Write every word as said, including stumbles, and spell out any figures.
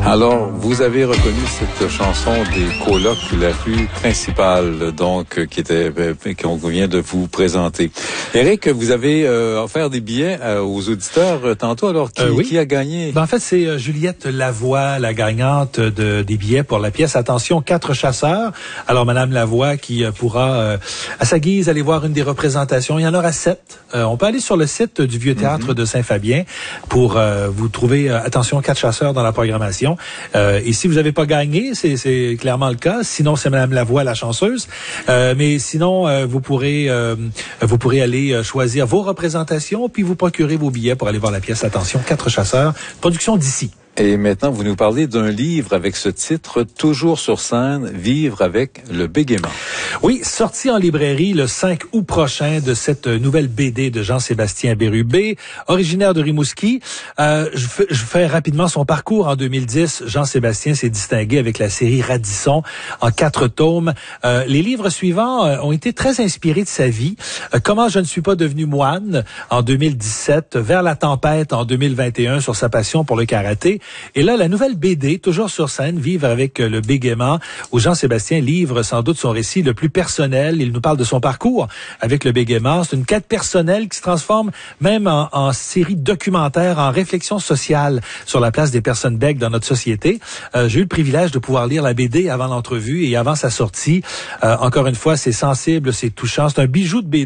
Alors, vous avez reconnu cette chanson des colocs, la rue principale, donc, qui était, qu'on vient de vous présenter. Éric, vous avez euh, offert des billets euh, aux auditeurs euh, tantôt, alors qui, euh, oui. qui a gagné? Ben, en fait, c'est euh, Juliette Lavoie, la gagnante de, des billets pour la pièce. Attention, quatre chasseurs. Alors, Madame Lavoie qui euh, pourra, euh, à sa guise, aller voir une des représentations. Il y en aura sept. Euh, on peut aller sur le site du Vieux Théâtre mm-hmm. de Saint-Fabien pour euh, vous trouver, euh, attention, quatre chasseurs dans la programmation. Euh, et si vous n'avez pas gagné, c'est, c'est clairement le cas. Sinon, c'est Madame Lavoie, la chanceuse. Euh, mais sinon, euh, vous pourrez euh, vous pourrez aller euh, choisir vos représentations, puis vous procurer vos billets pour aller voir la pièce. Attention, quatre chasseurs. Production d'ici. Et maintenant, vous nous parlez d'un livre avec ce titre, Toujours sur scène, Vivre avec le bégaiement. Oui, sorti en librairie le cinq août prochain de cette nouvelle B D de Jean-Sébastien Bérubé, originaire de Rimouski. Euh, je, fais, je fais rapidement son parcours. En deux mille dix, Jean-Sébastien s'est distingué avec la série Radisson en quatre tomes. Euh, les livres suivants euh, ont été très inspirés de sa vie. Euh, Comment je ne suis pas devenu moine en deux mille dix-sept, Vers la tempête en deux mille vingt et un sur sa passion pour le karaté. Et là, la nouvelle B D, toujours sur scène, Vivre avec le bégaiement, où Jean-Sébastien livre sans doute son récit le plus personnel. Il nous parle de son parcours avec le bégaiement. C'est une quête personnelle qui se transforme même en, en série documentaire, en réflexion sociale sur la place des personnes bègues dans notre société. Euh, j'ai eu le privilège de pouvoir lire la B D avant l'entrevue et avant sa sortie. Euh, encore une fois, c'est sensible, c'est touchant. C'est un bijou de B D.